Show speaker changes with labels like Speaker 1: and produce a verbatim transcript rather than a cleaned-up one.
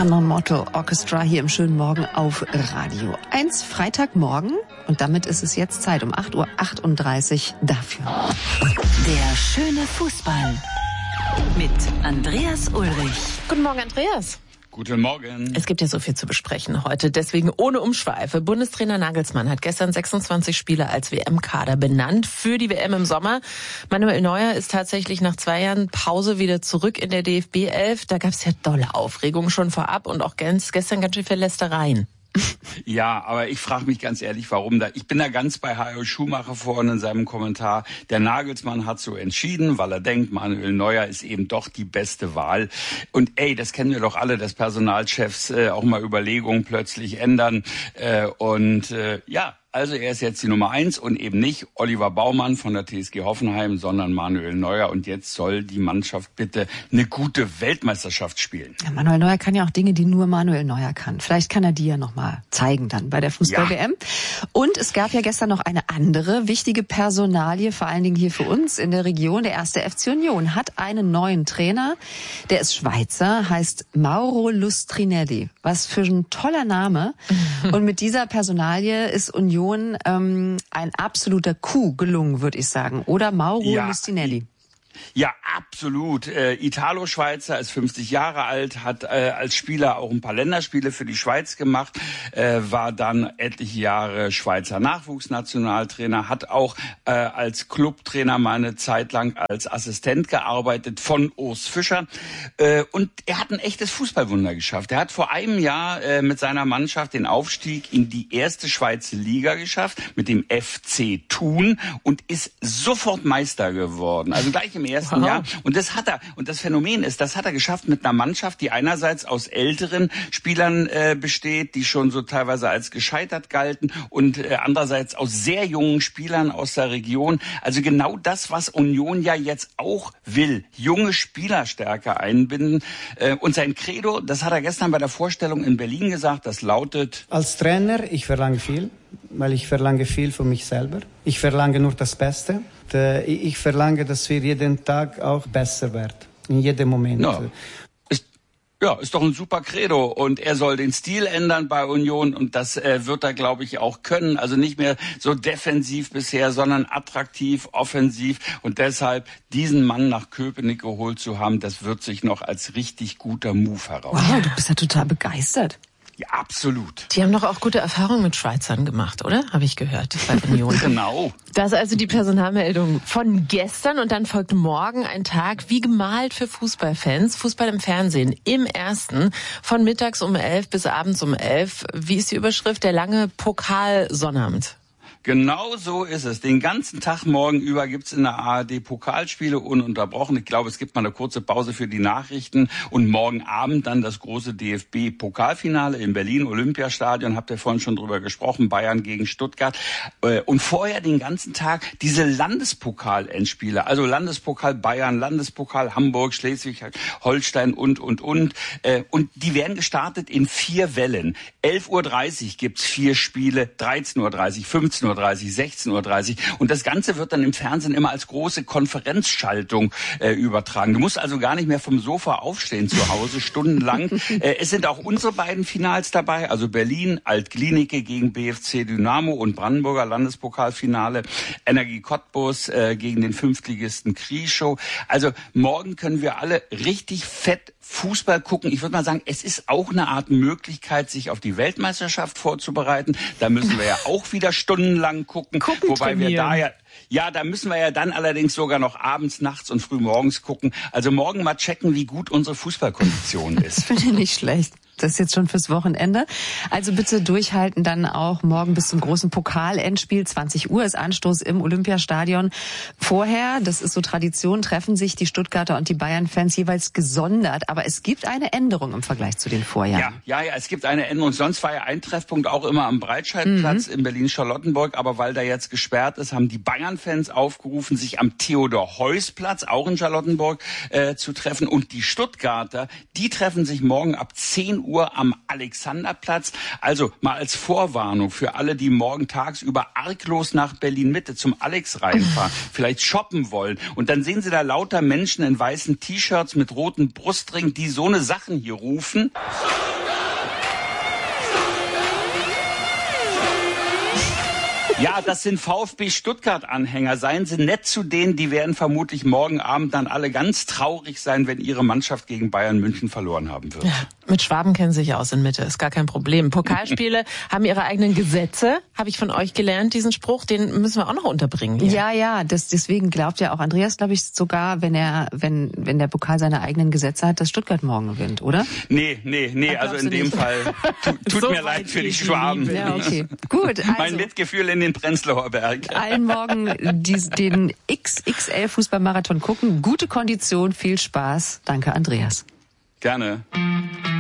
Speaker 1: Unknown Mortal Orchestra hier im schönen Morgen auf Radio eins, Freitagmorgen. Und damit ist es jetzt Zeit um acht Uhr achtunddreißig dafür.
Speaker 2: Der schöne Fußball mit Andreas Ulrich.
Speaker 1: Guten Morgen, Andreas.
Speaker 3: Guten Morgen.
Speaker 1: Es gibt ja so viel zu besprechen heute, deswegen ohne Umschweife. Bundestrainer Nagelsmann hat gestern sechsundzwanzig Spieler als W M-Kader benannt für die W M im Sommer. Manuel Neuer ist tatsächlich nach zwei Jahren Pause wieder zurück in der D F B elf. Da gab es ja dolle Aufregung schon vorab und auch ganz, gestern ganz schön viel Lästereien.
Speaker 3: Ja, aber ich frage mich ganz ehrlich, warum da. Ich bin da ganz bei Hajo Schumacher vorhin in seinem Kommentar. Der Nagelsmann hat so entschieden, weil er denkt, Manuel Neuer ist eben doch die beste Wahl. Und ey, das kennen wir doch alle, dass Personalchefs äh, auch mal Überlegungen plötzlich ändern. Äh, und äh, ja, also er ist jetzt die Nummer eins und eben nicht Oliver Baumann von der T S G Hoffenheim, sondern Manuel Neuer. Und jetzt soll die Mannschaft bitte eine gute Weltmeisterschaft spielen.
Speaker 1: Ja, Manuel Neuer kann ja auch Dinge, die nur Manuel Neuer kann. Vielleicht kann er die ja noch mal zeigen dann bei der Fußball-W M. Ja. Und es gab ja gestern noch eine andere wichtige Personalie, vor allen Dingen hier für uns in der Region. Der erste F C Union hat einen neuen Trainer. Der ist Schweizer, heißt Mauro Lustrinelli. Was für ein toller Name. Und mit dieser Personalie ist Union ähm, ein absoluter Coup gelungen, würde ich sagen. Oder Mauro
Speaker 3: ja.
Speaker 1: Lustrinelli?
Speaker 3: Ja, absolut. Äh, Italo-Schweizer, ist fünfzig Jahre alt, hat äh, als Spieler auch ein paar Länderspiele für die Schweiz gemacht, äh, war dann etliche Jahre Schweizer Nachwuchsnationaltrainer, hat auch äh, als Clubtrainer mal eine Zeit lang als Assistent gearbeitet von Urs Fischer. Äh, und er hat ein echtes Fußballwunder geschafft. Er hat vor einem Jahr äh, mit seiner Mannschaft den Aufstieg in die erste Schweizer Liga geschafft, mit dem F C Thun, und ist sofort Meister geworden. Also gleich im ersten wow. Jahr. Und das hat er, und das Phänomen ist, das hat er geschafft mit einer Mannschaft, die einerseits aus älteren Spielern äh, besteht, die schon so teilweise als gescheitert galten, und äh, andererseits aus sehr jungen Spielern aus der Region. Also genau das, was Union ja jetzt auch will. Junge Spieler stärker einbinden. Äh, und sein Credo, das hat er gestern bei der Vorstellung in Berlin gesagt, das lautet:
Speaker 4: Als Trainer, ich verlange viel, weil ich verlange viel von mich selber. Ich verlange nur das Beste. Ich verlange, dass wir jeden Tag auch besser werden, in jedem Moment.
Speaker 3: Ja. Ist, ja, ist doch ein super Credo. Und er soll den Stil ändern bei Union, und das äh, wird er, glaube ich, auch können. Also nicht mehr so defensiv bisher, sondern attraktiv, offensiv. Und deshalb diesen Mann nach Köpenick geholt zu haben, das wird sich noch als richtig guter Move herausstellen.
Speaker 1: Wow, du bist ja total begeistert.
Speaker 3: Ja, absolut.
Speaker 1: Die haben doch auch gute Erfahrungen mit Schweizern gemacht, oder? Habe ich gehört, bei Union.
Speaker 3: Genau.
Speaker 1: Das ist also die Personalmeldung von gestern, und dann folgt morgen ein Tag wie gemalt für Fußballfans. Fußball im Fernsehen im Ersten, von mittags um elf bis abends um elf. Wie ist die Überschrift? Der lange Pokalsonnabend.
Speaker 3: Genau so ist es. Den ganzen Tag morgen über gibt's in der A R D Pokalspiele ununterbrochen. Ich glaube, es gibt mal eine kurze Pause für die Nachrichten. Und morgen Abend dann das große D F B-Pokalfinale in Berlin, Olympiastadion. Habt ihr vorhin schon drüber gesprochen. Bayern gegen Stuttgart. Und vorher den ganzen Tag diese Landespokal-Endspiele. Also Landespokal Bayern, Landespokal Hamburg, Schleswig-Holstein und, und, und. Und die werden gestartet in vier Wellen. elf Uhr dreißig gibt's vier Spiele, dreizehn Uhr dreißig, fünfzehn Uhr dreißig, sechzehn Uhr dreißig, und das Ganze wird dann im Fernsehen immer als große Konferenzschaltung äh, übertragen. Du musst also gar nicht mehr vom Sofa aufstehen zu Hause, stundenlang. äh, es sind auch unsere beiden Finals dabei, also Berlin, Alt-Glienicke gegen B F C Dynamo, und Brandenburger Landespokalfinale, Energie Cottbus äh, gegen den Fünftligisten Krieschow. Also morgen können wir alle richtig fett Fußball gucken. Ich würde mal sagen, es ist auch eine Art Möglichkeit, sich auf die Weltmeisterschaft vorzubereiten. Da müssen wir ja auch wieder stundenlang gucken.
Speaker 1: gucken
Speaker 3: wobei
Speaker 1: trainieren.
Speaker 3: wir da ja Ja, da müssen wir ja dann allerdings sogar noch abends, nachts und früh morgens gucken. Also morgen mal checken, wie gut unsere Fußballkondition ist.
Speaker 1: Das finde ich nicht schlecht. Das ist jetzt schon fürs Wochenende. Also bitte durchhalten, dann auch morgen bis zum großen Pokalendspiel. zwanzig Uhr ist Anstoß im Olympiastadion. Vorher, das ist so Tradition, treffen sich die Stuttgarter und die Bayern-Fans jeweils gesondert. Aber es gibt eine Änderung im Vergleich zu den Vorjahren.
Speaker 3: Ja, ja, ja, es gibt eine Änderung. Sonst war ja ein Treffpunkt auch immer am Breitscheidplatz mhm. in Berlin-Charlottenburg. Aber weil der jetzt gesperrt ist, haben die Bayern-Fans aufgerufen, sich am Theodor-Heuss-Platz, auch in Charlottenburg, äh, zu treffen. Und die Stuttgarter, die treffen sich morgen ab zehn Uhr am Alexanderplatz. Also mal als Vorwarnung für alle, die morgen tagsüber arglos nach Berlin-Mitte zum Alex reinfahren, vielleicht shoppen wollen. Und dann sehen Sie da lauter Menschen in weißen T-Shirts mit roten Brustringen, die so eine Sachen hier rufen. Ja, das sind VfB Stuttgart-Anhänger. Seien Sie nett zu denen, die werden vermutlich morgen Abend dann alle ganz traurig sein, wenn ihre Mannschaft gegen Bayern München verloren haben wird.
Speaker 5: Ja, mit Schwaben kennen Sie sich aus in Mitte, ist gar kein Problem. Pokalspiele haben ihre eigenen Gesetze, habe ich von euch gelernt, diesen Spruch, den müssen wir auch noch unterbringen hier.
Speaker 1: Ja, ja, das, deswegen glaubt ja auch Andreas, glaube ich, sogar, wenn er, wenn, wenn der Pokal seine eigenen Gesetze hat, dass Stuttgart morgen gewinnt, oder?
Speaker 3: Nee, nee, nee, also in dem Fall tu, tut
Speaker 5: So
Speaker 3: mir leid für die Schwaben.
Speaker 5: Liebe.
Speaker 1: Ja, okay. Gut, also.
Speaker 3: Mein Mitgefühl in den Prenzlauer Berg.
Speaker 1: Allen morgen dies, den X X L-Fußballmarathon gucken. Gute Kondition, viel Spaß. Danke, Andreas.
Speaker 3: Gerne.